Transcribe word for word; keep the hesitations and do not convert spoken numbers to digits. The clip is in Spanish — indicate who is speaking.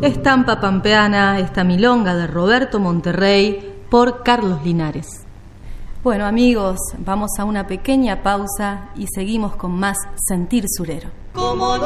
Speaker 1: Estampa pampeana, esta milonga de Roberto Monterrey por Carlos Linares. Bueno, amigos, vamos a una pequeña pausa y seguimos con más Sentir Surero.